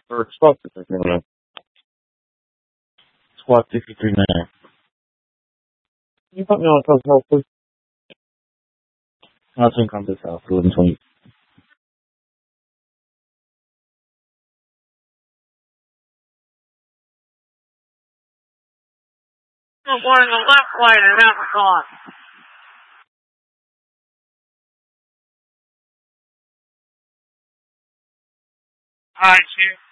Or squat 63 minutes. Squat 63 minutes. You put me on Coach Health, please? I think I'm this house, 1120. I'm going the left lane and out the car. All right, Chief.